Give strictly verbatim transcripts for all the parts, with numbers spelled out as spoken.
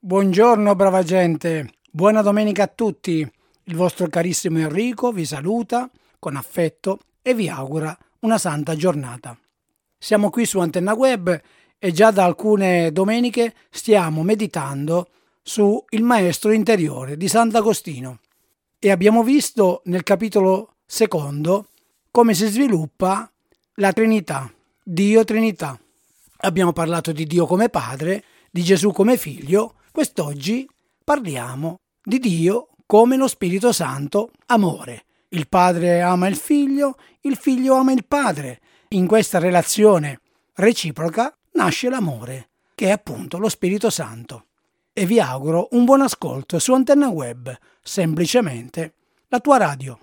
Buongiorno brava gente, buona domenica a tutti. Il vostro carissimo Enrico vi saluta con affetto e vi augura una santa giornata. Siamo qui su Antenna Web e già da alcune domeniche stiamo meditando su il Maestro interiore di Sant'Agostino e abbiamo visto nel capitolo secondo come si sviluppa la Trinità, Dio Trinità. Abbiamo parlato di Dio come Padre, di Gesù come Figlio. Quest'oggi parliamo di Dio come lo Spirito Santo amore. Il Padre ama il Figlio, il Figlio ama il Padre. In questa relazione reciproca nasce l'amore, che è appunto lo Spirito Santo. E vi auguro un buon ascolto su Antenna Web, semplicemente la tua radio.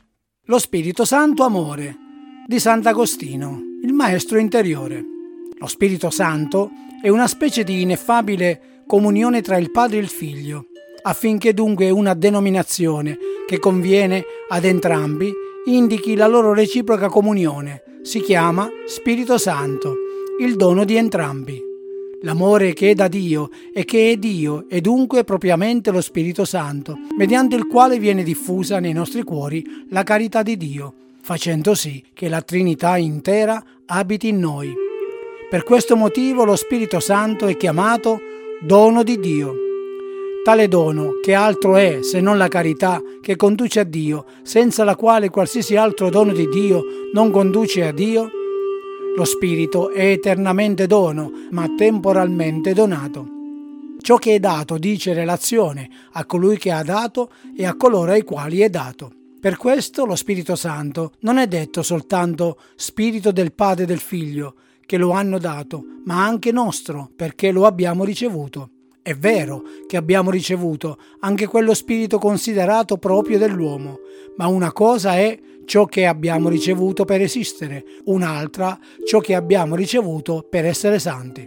Lo Spirito Santo amore di Sant'Agostino, il Maestro interiore. Lo Spirito Santo è una specie di ineffabile comunione tra il Padre e il Figlio, affinché dunque una denominazione che conviene ad entrambi indichi la loro reciproca comunione. Si chiama Spirito Santo, il dono di entrambi. L'amore che è da Dio e che è Dio è dunque propriamente lo Spirito Santo, mediante il quale viene diffusa nei nostri cuori la carità di Dio, facendo sì che la Trinità intera abiti in noi. Per questo motivo lo Spirito Santo è chiamato dono di Dio. Tale dono, che altro è se non la carità che conduce a Dio, senza la quale qualsiasi altro dono di Dio non conduce a Dio? Lo Spirito è eternamente dono, ma temporalmente donato. Ciò che è dato dice relazione a colui che ha dato e a coloro ai quali è dato. Per questo lo Spirito Santo non è detto soltanto Spirito del Padre e del Figlio, che lo hanno dato, ma anche nostro, perché lo abbiamo ricevuto. È vero che abbiamo ricevuto anche quello spirito considerato proprio dell'uomo, ma una cosa è ciò che abbiamo ricevuto per esistere, un'altra ciò che abbiamo ricevuto per essere santi.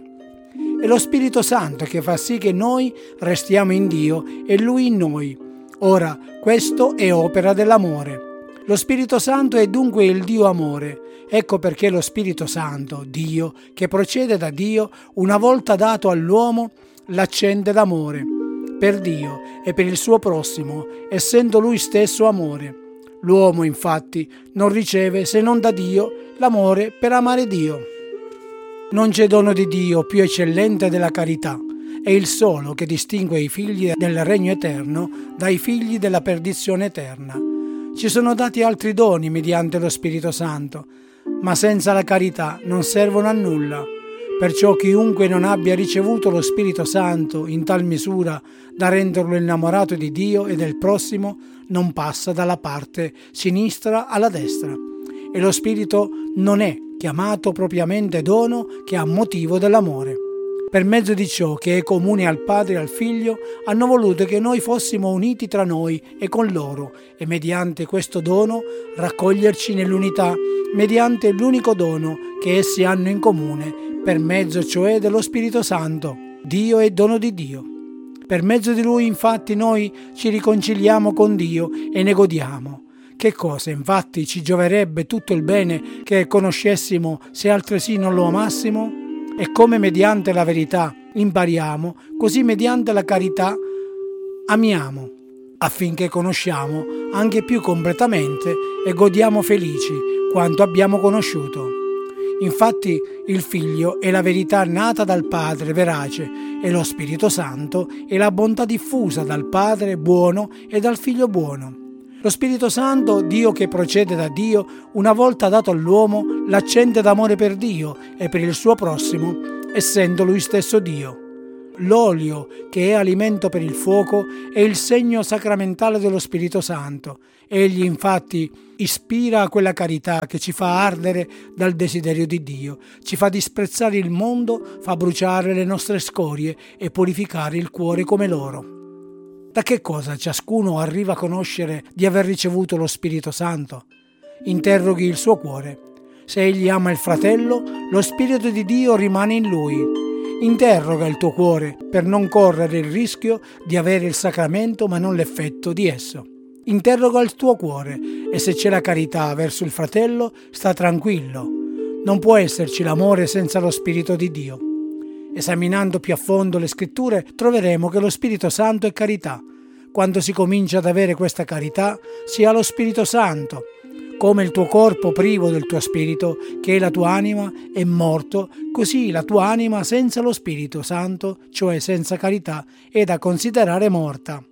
È lo Spirito Santo che fa sì che noi restiamo in Dio e Lui in noi. Ora, questo è opera dell'amore. Lo Spirito Santo è dunque il Dio amore. Ecco perché lo Spirito Santo, Dio, che procede da Dio, una volta dato all'uomo, l'accende d'amore per Dio e per il suo prossimo, essendo Lui stesso amore. L'uomo, infatti, non riceve se non da Dio l'amore per amare Dio. Non c'è dono di Dio più eccellente della carità. È il solo che distingue i figli del regno eterno dai figli della perdizione eterna. Ci sono dati altri doni mediante lo Spirito Santo, ma senza la carità non servono a nulla. Perciò chiunque non abbia ricevuto lo Spirito Santo in tal misura da renderlo innamorato di Dio e del prossimo non passa dalla parte sinistra alla destra. E lo Spirito non è chiamato propriamente dono che ha motivo dell'amore. Per mezzo di ciò che è comune al Padre e al Figlio, hanno voluto che noi fossimo uniti tra noi e con loro, e mediante questo dono raccoglierci nell'unità, mediante l'unico dono che essi hanno in comune, per mezzo cioè dello Spirito Santo. Dio è dono di Dio. Per mezzo di Lui, infatti, noi ci riconciliamo con Dio e ne godiamo. Che cosa, infatti, ci gioverebbe tutto il bene che conoscessimo se altresì non lo amassimo? E come mediante la verità impariamo, così mediante la carità amiamo, affinché conosciamo anche più completamente e godiamo felici quanto abbiamo conosciuto. Infatti il Figlio è la verità nata dal Padre verace e lo Spirito Santo è la bontà diffusa dal Padre buono e dal Figlio buono. Lo Spirito Santo, Dio che procede da Dio, una volta dato all'uomo, l'accende d'amore per Dio e per il suo prossimo, essendo Lui stesso Dio. L'olio, che è alimento per il fuoco, è il segno sacramentale dello Spirito Santo. Egli, infatti, ispira a quella carità che ci fa ardere dal desiderio di Dio, ci fa disprezzare il mondo, fa bruciare le nostre scorie e purificare il cuore come l'oro. Da che cosa ciascuno arriva a conoscere di aver ricevuto lo Spirito Santo? Interroghi il suo cuore. Se egli ama il fratello, lo Spirito di Dio rimane in lui. Interroga il tuo cuore per non correre il rischio di avere il sacramento ma non l'effetto di esso. Interroga il tuo cuore e se c'è la carità verso il fratello, sta tranquillo. Non può esserci l'amore senza lo Spirito di Dio. Esaminando più a fondo le scritture, troveremo che lo Spirito Santo è carità. Quando si comincia ad avere questa carità, si ha lo Spirito Santo. Come il tuo corpo privo del tuo spirito, che è la tua anima, è morto, così la tua anima senza lo Spirito Santo, cioè senza carità, è da considerare morta.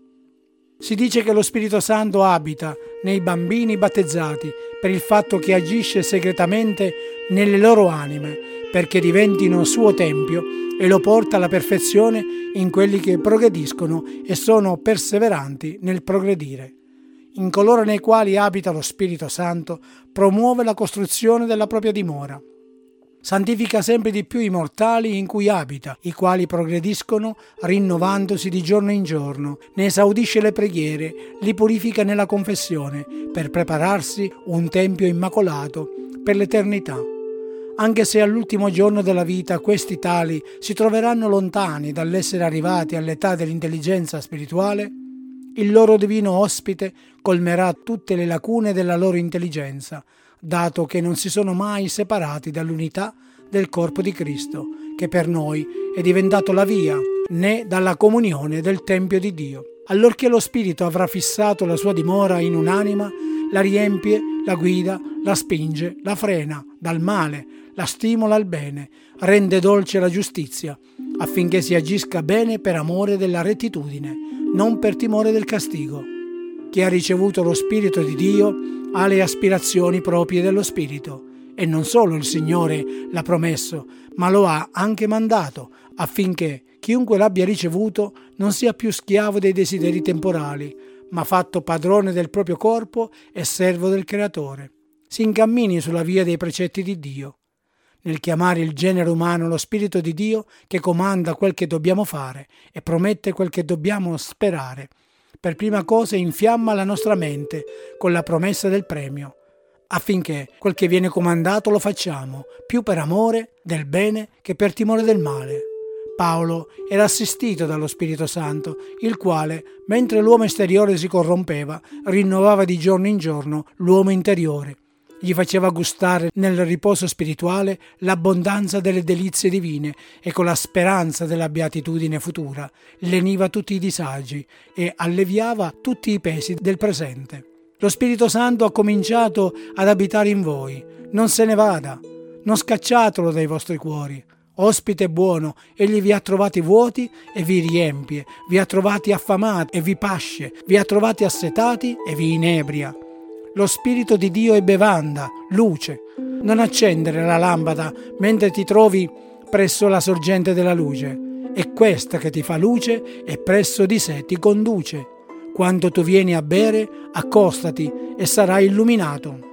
Si dice che lo Spirito Santo abita nei bambini battezzati per il fatto che agisce segretamente nelle loro anime, perché diventino suo tempio, e lo porta alla perfezione in quelli che progrediscono e sono perseveranti nel progredire. In coloro nei quali abita lo Spirito Santo, promuove la costruzione della propria dimora. Santifica sempre di più i mortali in cui abita, i quali progrediscono rinnovandosi di giorno in giorno, ne esaudisce le preghiere, li purifica nella confessione, per prepararsi un tempio immacolato per l'eternità. Anche se all'ultimo giorno della vita questi tali si troveranno lontani dall'essere arrivati all'età dell'intelligenza spirituale, il loro divino ospite colmerà tutte le lacune della loro intelligenza, dato che non si sono mai separati dall'unità del corpo di Cristo, che per noi è diventato la via, né dalla comunione del Tempio di Dio. Allorché lo Spirito avrà fissato la sua dimora in un'anima, la riempie, la guida, la spinge, la frena dal male, la stimola al bene, rende dolce la giustizia, affinché si agisca bene per amore della rettitudine, non per timore del castigo. Chi ha ricevuto lo Spirito di Dio ha le aspirazioni proprie dello Spirito, e non solo il Signore l'ha promesso, ma lo ha anche mandato, affinché chiunque l'abbia ricevuto non sia più schiavo dei desideri temporali, ma fatto padrone del proprio corpo e servo del Creatore. Si incammini sulla via dei precetti di Dio. Nel chiamare il genere umano lo Spirito di Dio che comanda quel che dobbiamo fare e promette quel che dobbiamo sperare, per prima cosa infiamma la nostra mente con la promessa del premio, affinché quel che viene comandato lo facciamo, più per amore del bene che per timore del male. Paolo era assistito dallo Spirito Santo, il quale, mentre l'uomo esteriore si corrompeva, rinnovava di giorno in giorno l'uomo interiore. Gli faceva gustare nel riposo spirituale l'abbondanza delle delizie divine e con la speranza della beatitudine futura leniva tutti i disagi e alleviava tutti i pesi del presente. Lo Spirito Santo ha cominciato ad abitare in voi. Non se ne vada, non scacciatelo dai vostri cuori. Ospite buono, egli vi ha trovati vuoti e vi riempie, vi ha trovati affamati e vi pasce, vi ha trovati assetati e vi inebria. Lo Spirito di Dio è bevanda, luce. Non accendere la lampada mentre ti trovi presso la sorgente della luce. È questa che ti fa luce e presso di sé ti conduce. Quando tu vieni a bere, accostati e sarai illuminato.